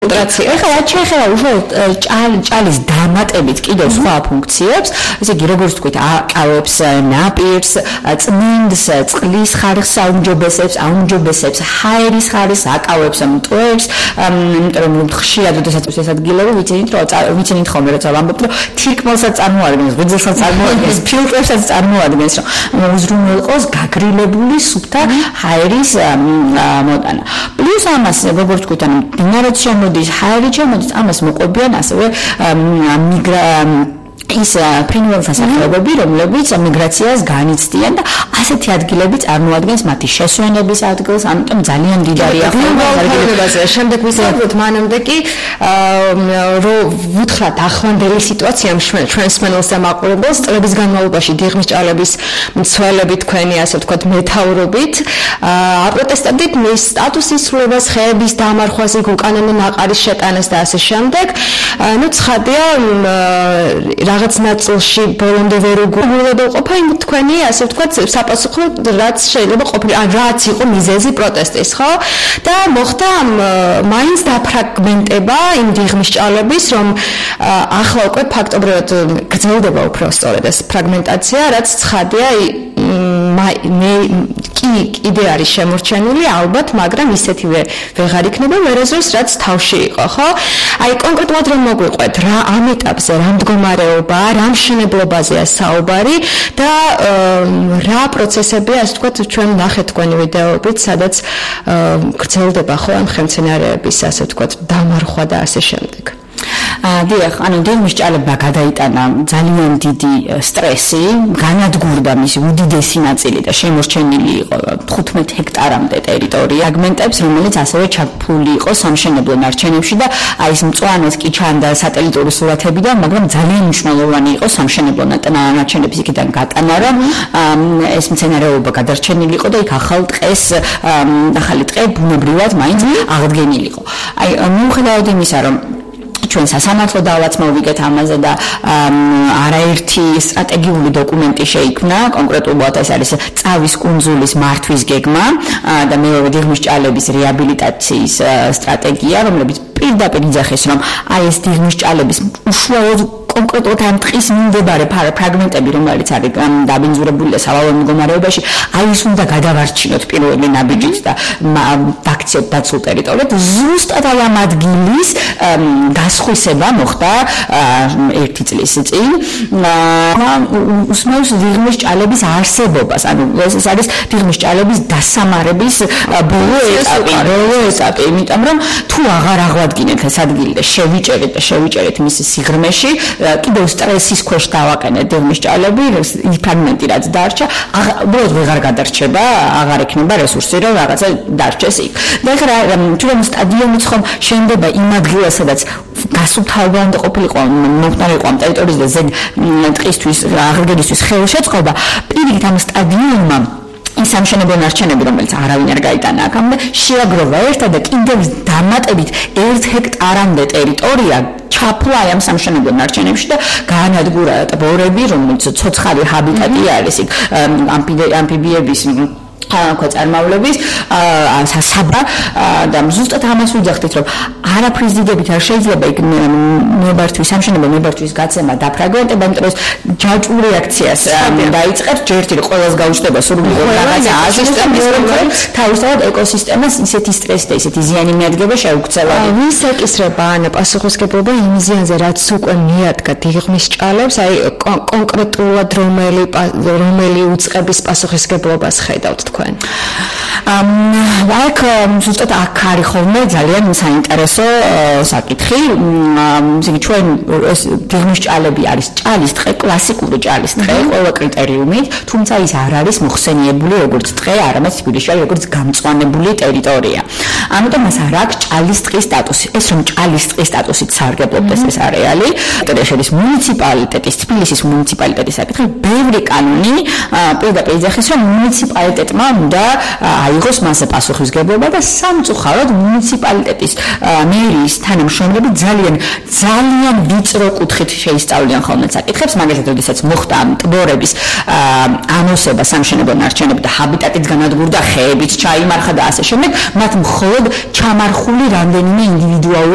ეხლა რაც შეეხება უშუალოდ ჭალის დამატებით კიდევ სხვა ფუნქციებს, ესე იგი როგორც ვთქვით, აკავებს ნაპირს, წმინდს, წყლის ხარისხს აუმჯობესებს, ჰაერის ხარისხს აკავებს მტვერს, იმიტომ რომ ხშირად ოდესაც ეს ადგილები ვიცინით ხოლმე, როცა ვამბობთ, რომ თირკმელსაც წარმოადგენს, ღვიძლსაც წარმოადგენს, ფილტრებსაც წარმოადგენს, რომ უზრუნველყოს გაგრილებული სუფთა ჰაერის მოტანა. პლუს ამას, როგორც ვთქვით, ანუ დინარეთ შემოდის, ჰაერი შემოდის, ამას მოყვებიან ასევე ის ფრინველთა სახეობები, რომლებიც მიგრაციას განიცდიან და ასეთი ადგილები წარმოადგენს მათი შესვენების ადგილს, ამიტომ ძალიან დიდარია ხოლმე. შემდეგ ვისაუბროთ მანამდე კი რომ ვუთხრათ ახლანდელი სიტუაცია ჩვენს მსმენელს და მაყურებელს წლების განმავლობაში დიღმის ჭალების მცველები თქვენი ასე ვთქვათ მეთაურობით აპროტესტებდით მის სტატუსის სრულებას, ხეების დამარხვას, უკანონო ნაყარის შეტანას და ასე შემდეგ. ნუ ცხადია რაღაც ნაწილში ბოლომდე ვერ უგულოდაყოფა იმ თქვენი ასე ვთქვათ საპასუხო რაც შეიძლება ყოფილიყო რაც იყო მიზეზი პროტესტის, ხო? და მოხდა მაინც დაფრაგმენტება იმ დიღმის ჭალების, რომ ახლა უკვე ფაქტობრივად გრძელდება უფრო სწორედ ეს ფრაგმენტაცია, რაც ცხადია კიდე არის შემორჩენილი ალბათ, მაგრამ ისეთივე ვეღარ იქნება ვერასდროს რაც თავში იყო, ხო? აი კონკრეტულად რომ მოგვიყვეთ, რა ამ ეტაპზე რა მდგომარეობა, რა მშენებლობაზეა საუბარი და რა პროცესებია, ასე ვთქვათ, ჩვენ ნახეთ თქვენი ვიდეოებით, სადაც გრძელდება ხო ამ ხელმძენარეების, ასე ვთქვათ, დამარხვა და ასე შემდეგ. დიახ, ანუ დიღმის ჭალებმა გადაიტანა ძალიან დიდი სტრესი, განადგურდა მისი უდიდესი ნაწილი და შემორჩენილი იყო 15 ჰექტარამდე ტერიტორია ფრაგმენტებს, რომელიც ასევე ჩაფული იყო სამშენებლო ნარჩენებში და აი ეს მწვანეს კი ჩანდა სატელიტური სურათებიდან, მაგრამ ძალიან მნიშვნელოვანი იყო სამშენებლო ნარჩენების იქიდან გატანა, რომ ეს მცენარეულობა გადარჩენილი იყო და იქ ახალი ტყე ბუნებრივად მაინც აღდგენილიყო. აი მიუხედავად იმისა, რომ ჩვენ სასამართლო დავალაც მოვიგეთ ამაზე და არაერთი სტრატეგიული დოკუმენტი შეიქმნა, კონკრეტულად ეს არის წავის კუნძულის მართვის გეგმა და მეორე დიღმის ჭალების რეაბილიტაციის სტრატეგია, რომლებიც პირდაპირ იძახეს, რომ აი ეს დიღმის ჭალების უშუალოდ კონკრეტულად ამ ტყის მიმდებარე ფრაგმენტები, რომელიც არის დაბინძურებული და სავალალო მდგომარეობაში, აი ის უნდა გადავარჩინოთ პირველი ნაბიჯით და დაქციოთ დაცულ ტერიტორიად. ზუსტად ამ ადგილის გასხვისება მოხდა 1 წლის წინ. უსმენს დიღმის ჭალების არსებობას, ანუ ეს არის დიღმის ჭალების დასამარების ბოლო ეტაპი, იმიტომ რომ თუ აღარ აღვადგინეთ ეს ადგილი და შევიჭერეთ მის სიღრმეში, კიდევ სტრესის ქვეშ დავაყენეთ დიღმის ჭალები, ფრაგმენტი რაც დარჩა, უბრალოდ ვეღარ გადარჩება, აღარ ექნება რესურსი, რომ რაღაცა დარჩეს იქ. და ეხლა ჩვენ სტადიონიც ხომ შენდება იმ ადგილას, სადაც გასუფთავებამდე ყოფილიყო მომხდარიყო ამ ტერიტორიის და ზედ ტყისთვის, აღდგენისთვის ხელშეწყობა, პირიქით ამ სტადიონმა ის სამშენებლო ნარჩენები, რომელიც არავინ არ გაიტანა აქამდე, შეაგროვა ერთად და კიდევ დამატებით 1 ჰექტარამდე ტერიტორია ჩაფლა ამ სამშენებლო ნარჩენებში და გაანადგურა ტბორები, რომელიც ცოცხალი ჰაბიტატი არის იქ ამფიბიების წარმოავლების საბა და ზუსტად ამას ვიძახდით, რომ არაფრის დიდებით არ შეიძლება იქ სამშენებლო ნებართვის გაცემა დაფრაგმენტება, იმიტომ რომ ჯაჭვური რეაქციას დაიწყებს, ჯერთი ყველას გაუჩნდება სრული რაღაცა ასისტემის, რომელიც თავისთავად ეკოსისტემას ისეთი სტრესი და ისეთი ზიანი მიადგება შეუქცევად. ვის ეკისრება ან პასუხისმგებლობა იმ ზიანზე, რაც უკვე მიადგა დიღმის ჭალებს, აი კონკრეტულად რომელი უწყების პასუხისმგებლობას ხედავთ თქვენ? აქ ზუსტად აქ არის ხოლმე ძალიან საინტერესო საკითხი. ჩვენ ეს დიღმის ჭალები არის ჭალის ტყე, კლასიკური ჭალის ტყე, ყველა კრიტერიუმით, თუმცა ის არ არის მოხსენიებული როგორც ტყე, არამედ თბილისში არის როგორც გამწვანებული ტერიტორია. ამიტომ მას არ აქვს ჭალის ტყის სტატუსი. ეს რომ ჭალის ტყის სტატუსით სარგებლობდეს ეს არეალი, შედის მუნიციპალიტეტის, თბილისის მუნიციპალიტეტის საკითხი, ბევრი კანონი პირდაპირ იძახის, რომ მუნიციპალიტეტმა უნდა აიღოს მასზე პასუხისმგებლობა და სამწუხაროდ მუნიციპალიტეტის მერიის თანამშრომლები ძალიან ვიწრო კუთხით შეისწავლიან ხოლმე საკითხებს, მაგალითად, როდესაც მოხდა ტბორების ანონსება სამშენებლო ნარჩენები და ჰაბიტატიც განადგურდა, ხეებიც ჩაიმარხა და ასე შემდეგ, მათ მხოლოდ ჩამარხული რამდენიმე ინდივიდუალური